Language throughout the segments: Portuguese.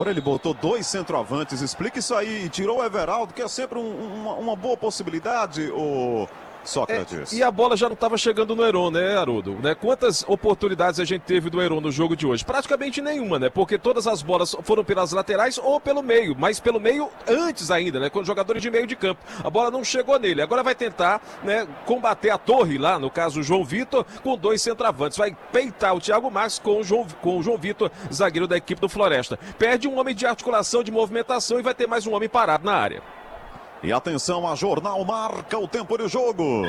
Ele botou dois centroavantes, explica isso aí, tirou o Everaldo, que é sempre uma boa possibilidade, o Sócrates. E a bola já não estava chegando no Heron, né, Haroldo? Né? Quantas oportunidades a gente teve do Heron no jogo de hoje? Praticamente nenhuma, né? Porque todas as bolas foram pelas laterais ou pelo meio, mas pelo meio antes ainda, né? Com jogadores de meio de campo. A bola não chegou nele. Agora vai tentar, né, combater a torre lá, no caso o João Vitor, com dois centroavantes. Vai peitar o Thiago Marques com o João Vitor, zagueiro da equipe do Floresta. Perde um homem de articulação, de movimentação e vai ter mais um homem parado na área. E atenção, a Jornal marca o tempo de jogo.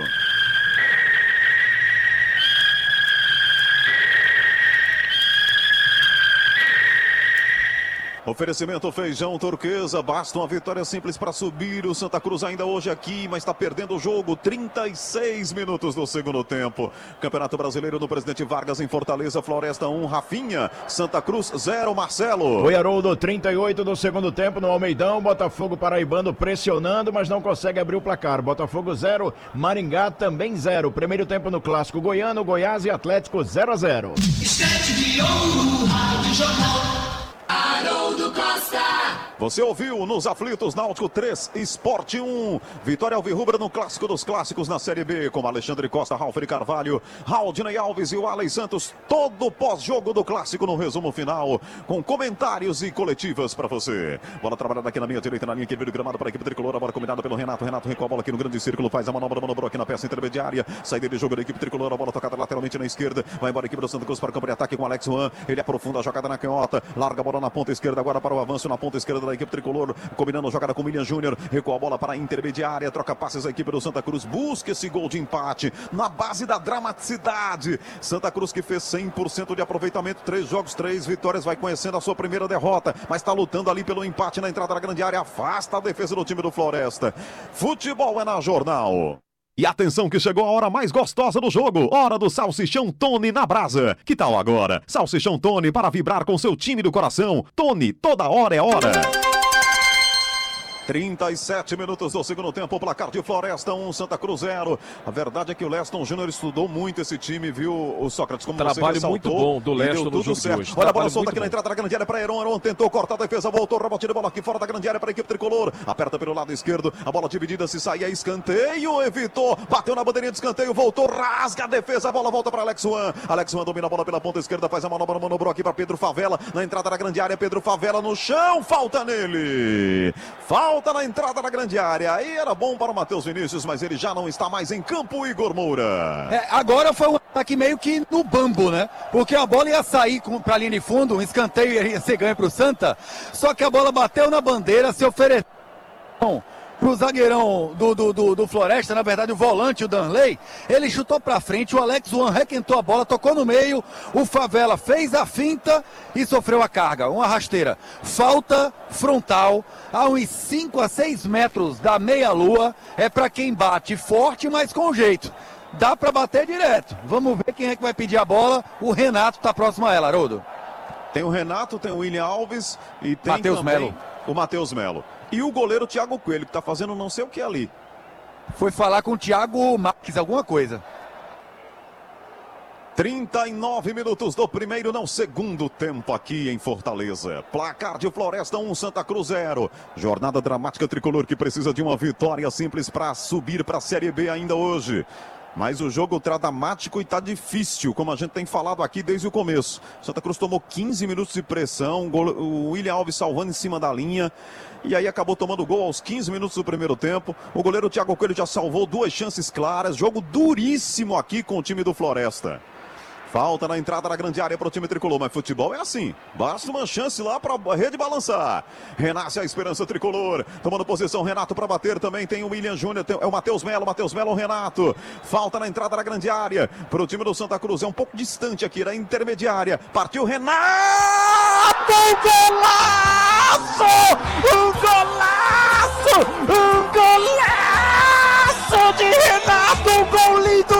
Oferecimento Feijão Turquesa, basta uma vitória simples para subir. O Santa Cruz ainda hoje aqui, mas está perdendo o jogo. 36 minutos do segundo tempo. Campeonato Brasileiro no Presidente Vargas em Fortaleza, Floresta 1, Rafinha. Santa Cruz 0, Marcelo. Foi Haroldo, 38 do segundo tempo no Almeidão. Botafogo paraibano pressionando, mas não consegue abrir o placar. Botafogo 0, Maringá também 0. Primeiro tempo no Clássico Goiano, Goiás e Atlético 0-0. Estete de ouro, Rádio Jornal. Haroldo Costa. Você ouviu nos aflitos, Náutico 3, Sport 1. Vitória alvirrubra no clássico dos clássicos na Série B, com Alexandre Costa, Ralfer Carvalho, Raudinei Alves e o Alex Santos. Todo pós-jogo do clássico no resumo final, com comentários e coletivas para você. Bola trabalhada aqui na minha direita, na linha que veio do gramado para a equipe tricolor. A bola combinada pelo Renato. Renato recua a bola aqui no grande círculo, faz a manobra, manobrou aqui na peça intermediária. Saída de jogo da equipe tricolor, a bola tocada lateralmente na esquerda. Vai embora a equipe do Santa Cruz para o campo de ataque com Alex Juan. Ele aprofunda a jogada na canhota, larga a bola na ponta esquerda agora para o avanço na ponta esquerda da equipe tricolor, combinando a jogada com o William Júnior, recua a bola para a intermediária, troca passes a equipe do Santa Cruz, busca esse gol de empate na base da dramaticidade. Santa Cruz que fez 100% de aproveitamento, 3 jogos, 3 vitórias, vai conhecendo a sua primeira derrota, mas está lutando ali pelo empate na entrada da grande área, afasta a defesa do time do Floresta. Futebol é na Jornal. E atenção que chegou a hora mais gostosa do jogo, hora do Salsichão Tony na brasa. Que tal agora? Salsichão Tony para vibrar com seu time do coração. Tony, toda hora é hora. 37 minutos do segundo tempo, placar de Floresta 1, Santa Cruz 0. A verdade é que o Leston Júnior estudou muito esse time, viu, o Sócrates? Como trabalho você muito bom do Leston no jogo de hoje. Olha a bola solta aqui na entrada da grande área para Heron. Heron tentou cortar a defesa, voltou, rebote de bola aqui fora da grande área para a equipe tricolor. Aperta pelo lado esquerdo, a bola dividida, se sair é escanteio, evitou, bateu na bandeirinha de escanteio, voltou, rasga a defesa, a bola volta para Alex Juan. Alex Juan domina a bola pela ponta esquerda, faz a manobra, manobrou aqui para Pedro Favela, na entrada da grande área, Pedro Favela no chão, falta nele. Falta na entrada da grande área. Aí era bom para o Matheus Vinícius, mas ele já não está mais em campo, Igor Moura. Agora foi um ataque meio que no bambo, né? Porque a bola ia sair para a linha de fundo, um escanteio ia ser ganho para o Santa, só que a bola bateu na bandeira, se ofereceu pro zagueirão do Floresta, na verdade o volante, o Danley, ele chutou pra frente, o Alex Juan requentou a bola, tocou no meio, o Favela fez a finta e sofreu a carga, uma rasteira. Falta frontal, a uns 5 a 6 metros da meia-lua, é pra quem bate forte, mas com jeito. Dá pra bater direto. Vamos ver quem é que vai pedir a bola. O Renato tá próximo a ela, Haroldo. Tem o Renato, tem o William Alves e tem Matheus também Melo. O Matheus Melo. E o goleiro Thiago Coelho, que tá fazendo não sei o que ali. Foi falar com o Thiago Marques, alguma coisa. 39 minutos do primeiro, não, segundo tempo aqui em Fortaleza. Placar de Floresta 1, Santa Cruz 0. Jornada dramática tricolor que precisa de uma vitória simples para subir para a Série B ainda hoje. Mas o jogo tá dramático e tá difícil, como a gente tem falado aqui desde o começo. Santa Cruz tomou 15 minutos de pressão, o William Alves salvando em cima da linha. E aí acabou tomando gol aos 15 minutos do primeiro tempo. O goleiro Thiago Coelho já salvou 2 chances claras. Jogo duríssimo aqui com o time do Floresta. Falta na entrada da grande área para o time tricolor, mas futebol é assim. Basta uma chance lá para a rede balançar. Renasce a esperança tricolor. Tomando posição, Renato para bater também. Tem o William Júnior, é o Matheus Melo, o Renato. Falta na entrada da grande área para o time do Santa Cruz. É um pouco distante aqui, na intermediária. Partiu Renato! Um golaço! Um golaço!